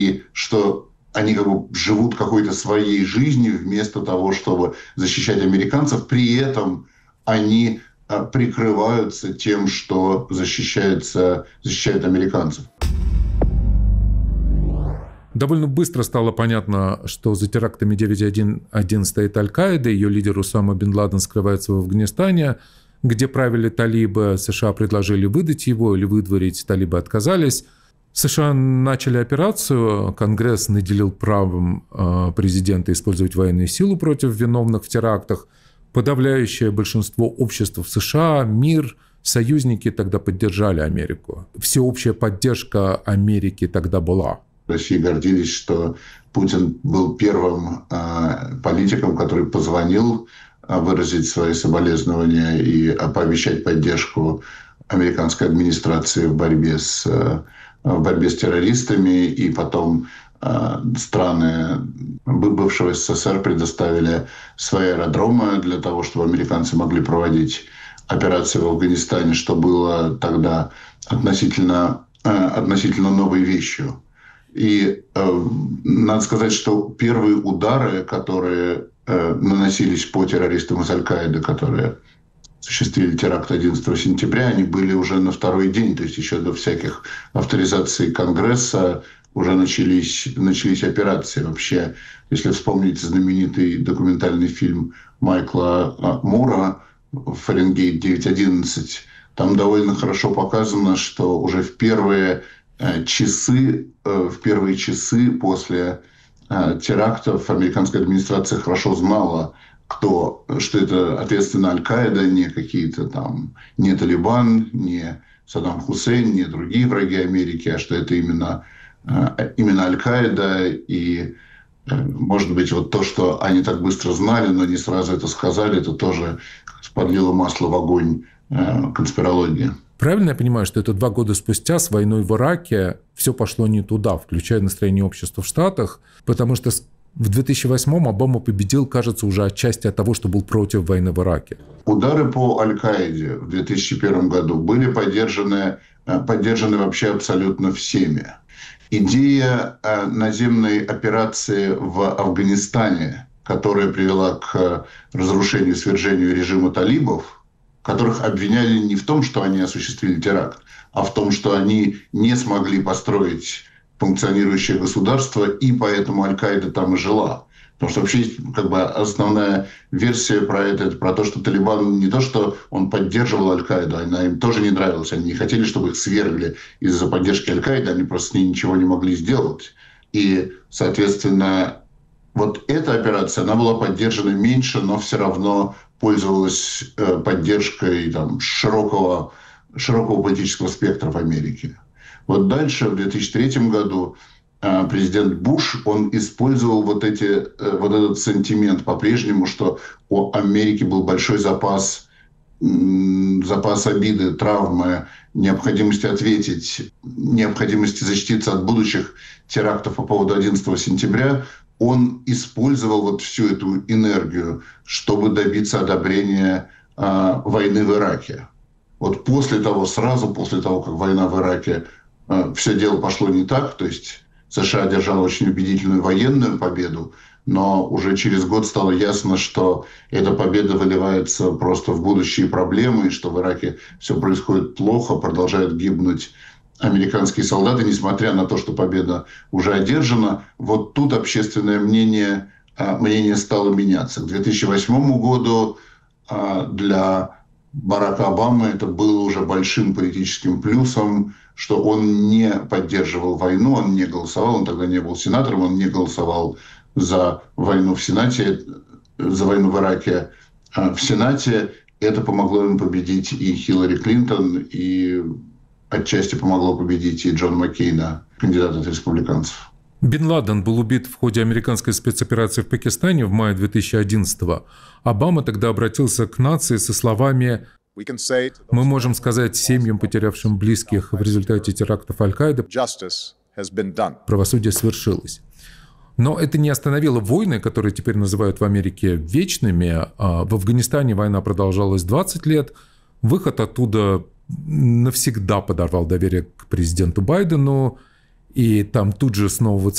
и что они как бы живут какой-то своей жизнью вместо того, чтобы защищать американцев. При этом они прикрываются тем, что защищают американцев. Довольно быстро стало понятно, что за терактами 9/11 стоит Аль-Каида. Ее лидер Усама бен Ладен скрывается в Афганистане, где правили талибы. США предложили выдать его или выдворить, талибы отказались. США начали операцию, Конгресс наделил правом президента использовать военную силу против виновных в терактах. Подавляющее большинство обществ в США, мир, союзники тогда поддержали Америку. Всеобщая поддержка Америки тогда была. В России гордились, что Путин был первым политиком, который позвонил выразить свои соболезнования и пообещать поддержку американской администрации в борьбе с террористами. И потом страны бывшего СССР предоставили свои аэродромы для того, чтобы американцы могли проводить операции в Афганистане, что было тогда относительно новой вещью. И надо сказать, что первые удары, которые наносились по террористам из Аль-Каиды, которые осуществили теракт 11 сентября, они были уже на второй день, то есть еще до всяких авторизаций Конгресса уже начались операции. Вообще, если вспомнить знаменитый документальный фильм Майкла Мура «Фаренгейт 9/11», там довольно хорошо показано, что уже в первые часы после терактов американская администрация хорошо знала, что это ответственно Аль-Каида, не какие-то там, не Талибан, не Саддам Хусейн, не другие враги Америки, а что это именно Аль-Каида. И, может быть, вот то, что они так быстро знали, но не сразу это сказали, это тоже подлило масло в огонь конспирологии. Правильно я понимаю, что это 2 года спустя с войной в Ираке все пошло не туда, включая настроение общества в Штатах, потому что в 2008-м Обама победил, кажется, уже отчасти от того, что был против войны в Ираке. Удары по Аль-Каиде в 2001 году были поддержаны вообще абсолютно всеми. Идея наземной операции в Афганистане, которая привела к разрушению и свержению режима талибов, которых обвиняли не в том, что они осуществили теракт, а в том, что они не смогли построить функционирующее государство, и поэтому Аль-Каида там и жила. Потому что вообще как бы основная версия про это про то, что Талибан не то, что он поддерживал Аль-Каиду, она им тоже не нравилась. Они не хотели, чтобы их свергли из-за поддержки Аль-Каиды, они просто с ней ничего не могли сделать. И, соответственно, вот эта операция, она была поддержана меньше, но все равно пользовалась поддержкой там, широкого политического спектра в Америке. Вот дальше, в 2003 году, президент Буш, он использовал вот этот сентимент по-прежнему, что у Америки был большой запас обиды, травмы, необходимости ответить, необходимости защититься от будущих терактов по поводу 11 сентября. Он использовал вот всю эту энергию, чтобы добиться одобрения войны в Ираке. Вот сразу после того, как война в Ираке, все дело пошло не так, то есть США одержала очень убедительную военную победу, но уже через год стало ясно, что эта победа выливается просто в будущие проблемы, и что в Ираке все происходит плохо, продолжают гибнуть американские солдаты, несмотря на то, что победа уже одержана. Вот тут общественное мнение стало меняться. К 2008 году для Барака Обамы это было уже большим политическим плюсом, что он не поддерживал войну, он не голосовал, он тогда не был сенатором, он не голосовал за войну в Сенате, за войну в Ираке в Сенате. Это помогло ему победить и Хиллари Клинтон, и отчасти помогло победить и Джона Маккейна, кандидата от республиканцев. Бен Ладен был убит в ходе американской спецоперации в Пакистане в мае 2011-го. Обама тогда обратился к нации со словами: «Мы можем сказать семьям, потерявшим близких в результате терактов Аль-Каиды, правосудие свершилось». Но это не остановило войны, которые теперь называют в Америке вечными. В Афганистане война продолжалась 20 лет. Выход оттуда навсегда подорвал доверие к президенту Байдену. И там тут же снова